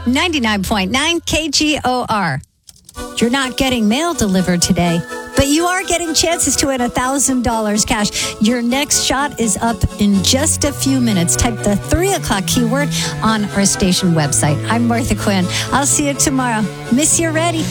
99.9 KGOR. You're not getting mail delivered today, but you are getting chances to win $1,000 cash. Your next shot is up in just a few minutes. Type the 3 o'clock keyword on our station website. I'm Martha Quinn. I'll see you tomorrow. Miss you ready.